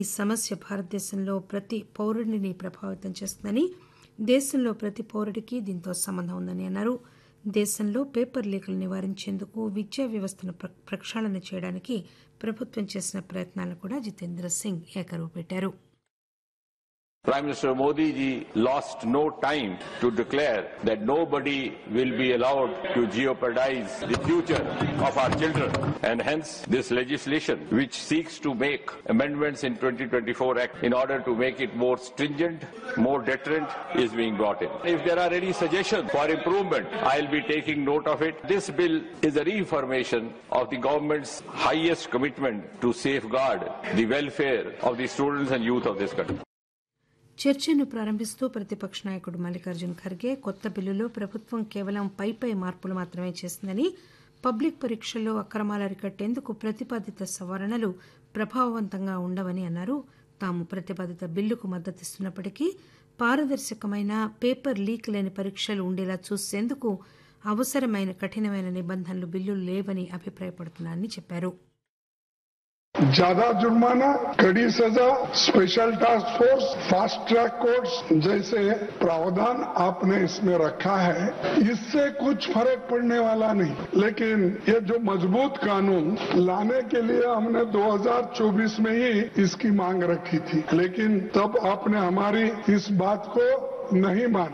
ఈ సమస్య భారతదేశంలో ప్రతి పౌరుడిని ప్రభావితం చేస్తుందని, దేశంలో ప్రతి పౌరుడికి దీంతో సంబంధం ఉందని అన్నారు. దేశంలో పేపర్ లీకులు నివారించేందుకు విద్యా వ్యవస్థను ప్రక్షాళన చేయడానికి ప్రభుత్వం చేసిన ప్రయత్నాలను కూడా జితేంద్ర సింగ్ ఏకరువు పెట్టారు. Prime Minister Modi ji lost no time to declare that nobody will be allowed to jeopardize the future of our children, and hence this legislation which seeks to make amendments in 2024 Act in order to make it more stringent, more deterrent is being brought in. If there are any suggestions for improvement, I'll be taking note of it. This bill is a reaffirmation of the government's highest commitment to safeguard the welfare of the students and youth of this country. చర్చను ప్రారంభిస్తూ ప్రతిపక్ష నాయకుడు మల్లికార్జున్ ఖర్గే కొత్త బిల్లులో ప్రభుత్వం కేవలం పై మార్పులు మాత్రమే చేసిందని, పబ్లిక్ పరీక్షల్లో అక్రమాలు అరికట్టేందుకు ప్రతిపాదిత సవరణలు ప్రభావవంతంగా ఉండవని అన్నారు. తాము ప్రతిపాదిత బిల్లుకు మద్దతిస్తున్నప్పటికీ పారదర్శకమైన పేపర్ లీక్ లేని పరీక్షలు ఉండేలా చూసేందుకు అవసరమైన కఠినమైన నిబంధనలు బిల్లులు లేవని అభిప్రాయపడుతున్నారని చెప్పారు. ज्यादा जुर्माना, कड़ी सजा, special task force, fast track courts जैसे प्रावधान आपने इसमें रखा है, इससे कुछ फर्क पड़ने वाला नहीं. लेकिन ये जो मजबूत कानून लाने के लिए हमने 2024 में ही इसकी मांग रखी थी, लेकिन तब आपने हमारी इस बात को नहीं माना.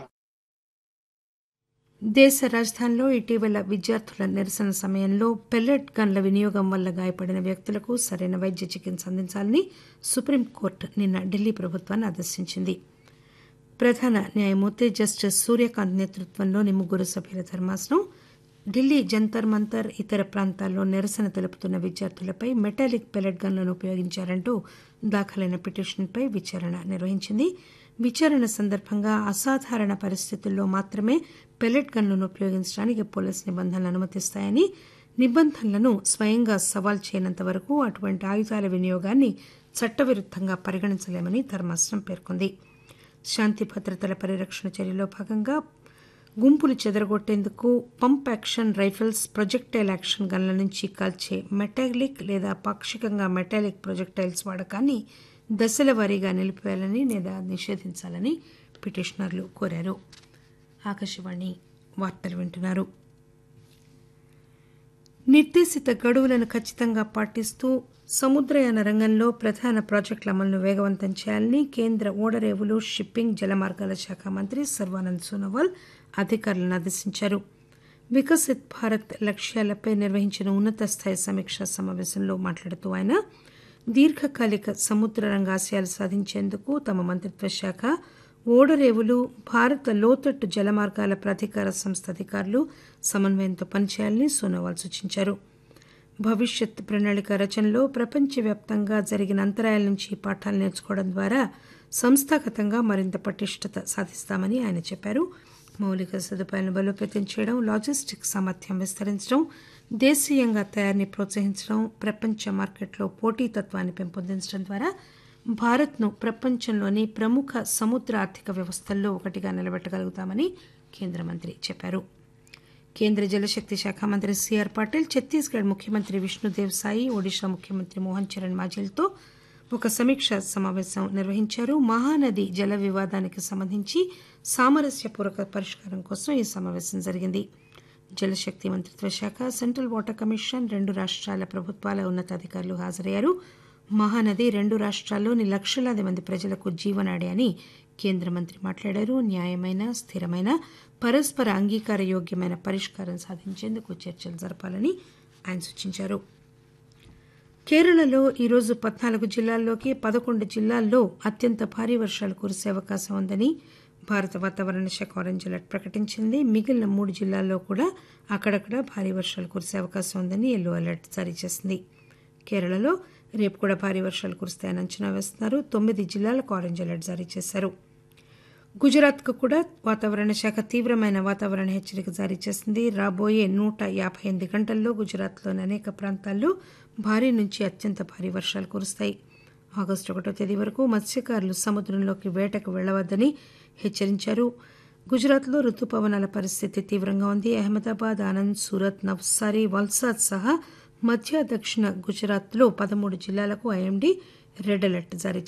దేశ రాజధానిలో ఇటీవల విద్యార్థుల నిరసన సమయంలో పెల్లెట్ గన్ల వినియోగం వల్ల గాయపడిన వ్యక్తులకు సరైన వైద్య చికిత్స అందించాలని సుప్రీంకోర్టు నిన్న ఢిల్లీ ప్రభుత్వాన్ని ఆదేశించింది. ప్రధాన న్యాయమూర్తి జస్టిస్ సూర్యకాంత్ నేతృత్వంలోని 3 సభ్యుల ధర్మాసనం ఢిల్లీ జంతర్ మంతర్ ఇతర ప్రాంతాల్లో నిరసన తెలుపుతున్న విద్యార్థులపై మెటాలిక్ పెల్లెట్ గన్లను ఉపయోగించారంటూ దాఖలైన పిటిషన్పై విచారణ నిర్వహించింది. విచారణ సందర్భంగా అసాధారణ పరిస్థితుల్లో మాత్రమే పెల్లెట్ గన్లను ఉపయోగించడానికి పోలీసు నిబంధనలు అనుమతిస్తాయని, నిబంధనలను స్వయంగా సవాల్ చేయనంత వరకు అటువంటి ఆయుధాల వినియోగాన్ని చట్టవిరుద్దంగా పరిగణించలేమని ధర్మాసనం పేర్కొంది. శాంతి భద్రతల పరిరక్షణ చర్యలో భాగంగా గుంపులు చెదరగొట్టేందుకు pump action rifles, projectile action గన్ల నుంచి కాల్చే మెటాలిక్ లేదా పాక్షికంగా మెటాలిక్ ప్రొజెక్టైల్స్ వాడకాన్ని దశల వారీగా నిలిపివేయాలని లేదా నిషేధించాలని పిటిషనర్లు కోరారు. ఆకాశవాణి వార్తలు వింటున్నారు. నిర్దేశిత గడువులను ఖచ్చితంగా పాటిస్తూ సముద్రయాన రంగంలో ప్రధాన ప్రాజెక్టుల అమలును వేగవంతం చేయాలని కేంద్ర ఓడరేవులు, షిప్పింగ్, జలమార్గాల శాఖ మంత్రి సర్వానంద్ సోనోవాల్ అధికారులను ఆదేశించారు. వికసిత్ భారత్ లక్ష్యాలపై నిర్వహించిన ఉన్నత స్థాయి సమీక్షా సమావేశంలో మాట్లాడుతూ ఆయన దీర్ఘకాలిక సముద్ర రంగ ఆశయాలు సాధించేందుకు తమ మంత్రిత్వ శాఖ, ఓడరేవులు, భారత లోతట్టు జలమార్గాల ప్రాధికార సంస్థ అధికారులు సమన్వయంతో పనిచేయాలని సోనోవాల్ సూచించారు. భవిష్యత్ ప్రణాళిక రచనలో ప్రపంచవ్యాప్తంగా జరిగిన అంతరాయాల నుంచి పాఠాలు నేర్చుకోవడం ద్వారా సంస్థాగతంగా మరింత పటిష్టత సాధిస్తామని ఆయన చెప్పారు. మౌలిక సదుపాయాలను బలోపేతం చేయడం, లాజిస్టిక్స్ సామర్థ్యం విస్తరించడం, దేశీయంగా తయారీని ప్రోత్సహించడం, ప్రపంచ మార్కెట్లో పోటీతత్వాన్ని పెంపొందించడం ద్వారా భారత్ను ప్రపంచంలోని ప్రముఖ సముద్ర ఆర్థిక వ్యవస్థల్లో ఒకటిగా నిలబెట్టగలుగుతామని కేంద్ర మంత్రి చెప్పారు. కేంద్ర జలశక్తి శాఖ మంత్రి సిఆర్ పాటిల్, ఛత్తీస్గఢ్ ముఖ్యమంత్రి విష్ణుదేవ్ సాయి, ఒడిషా ముఖ్యమంత్రి మోహన్ చరణ్ మాఝీలతో ఒక సమీక్షా సమావేశం నిర్వహించారు. మహానది జల వివాదానికి సంబంధించి సామరస్యపూర్వక పరిష్కారం కోసం ఈ సమావేశం జరిగింది. జలశక్తి మంత్రిత్వ శాఖ, సెంట్రల్ వాటర్ కమిషన్, 2 రాష్ట్రాల ప్రభుత్వాల ఉన్నతాధికారులు హాజరయ్యారు. మహానది 2 రాష్ట్రాల్లోని లక్షలాది మంది ప్రజలకు జీవనాడి అని కేంద్ర మంత్రి మాట్లాడారు. న్యాయమైన, స్థిరమైన, పరస్పర అంగీకార యోగ్యమైన పరిష్కారం సాధించేందుకు చర్చలు జరపాలని ఆయన సూచించారు. కేరళలో ఈరోజు 14 జిల్లాల్లోకి 11 జిల్లాల్లో అత్యంత భారీ వర్షాలు కురిసే అవకాశం ఉందని భారత వాతావరణ శాఖ ఆరెంజ్ అలర్ట్ ప్రకటించింది. మిగిలిన 3 జిల్లాల్లో కూడా అక్కడక్కడ భారీ వర్షాలు కురిసే అవకాశం ఉందని ఎల్లో అలర్ట్ జారీ చేసింది. కేరళలో రేపు కూడా భారీ వర్షాలు కురుస్తాయని అంచనా వేస్తున్నారు. 9 జిల్లాలకు ఆరెంజ్ అలర్ట్ జారీ చేశారు. గుజరాత్కు కూడా వాతావరణ శాఖ తీవ్రమైన వాతావరణ హెచ్చరిక జారీ చేసింది. రాబోయే 158 గంటల్లో గుజరాత్లోని అనేక ప్రాంతాల్లో భారీ నుంచి అత్యంత భారీ వర్షాలు కురుస్తాయి. ఆగస్టు 1వ తేదీ వరకు మత్స్యకారులు సముద్రంలోకి వేటకు వెళ్లవద్దని హెచ్చరించారు. గుజరాత్లో రుతుపవనాల పరిస్థితి తీవ్రంగా ఉంది. అహ్మదాబాద్, ఆనంద్, సూరత్, నవ్సారీ, వల్సాద్ సహా మధ్య దక్షిణ గుజరాత్లో 13 జిల్లాలకు ఐఎండీ రెడ్ అలర్ట్ జారీ